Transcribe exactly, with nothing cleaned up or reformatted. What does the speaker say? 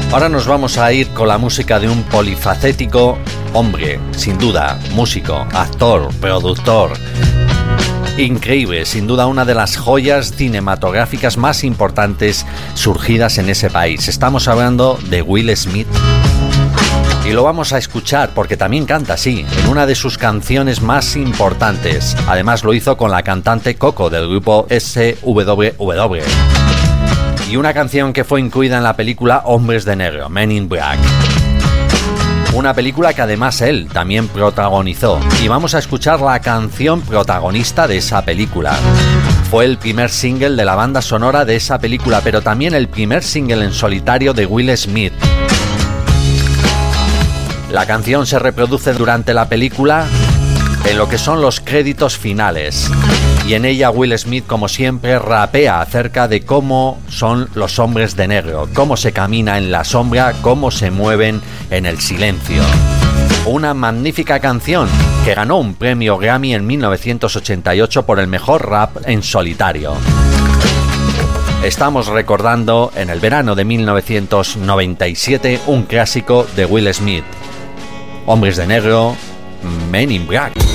Ahora nos vamos a ir con la música de un polifacético hombre, sin duda, músico, actor, productor. Increíble, sin duda una de las joyas cinematográficas más importantes surgidas en ese país. Estamos hablando de Will Smith. Y lo vamos a escuchar porque también canta, sí, en una de sus canciones más importantes. Además lo hizo con la cantante Coco del grupo S W W. Y una canción que fue incluida en la película Hombres de Negro, Men in Black. Una película que además él también protagonizó. Y vamos a escuchar la canción protagonista de esa película. Fue el primer single de la banda sonora de esa película, pero también el primer single en solitario de Will Smith. La canción se reproduce durante la película en lo que son los créditos finales. Y en ella Will Smith, como siempre, rapea acerca de cómo son los hombres de negro, cómo se camina en la sombra, cómo se mueven en el silencio. Una magnífica canción que ganó un premio Grammy en mil novecientos ochenta y ocho por el mejor rap en solitario. Estamos recordando en el verano de mil novecientos noventa y siete un clásico de Will Smith. Hombres de Negro, Men in Black.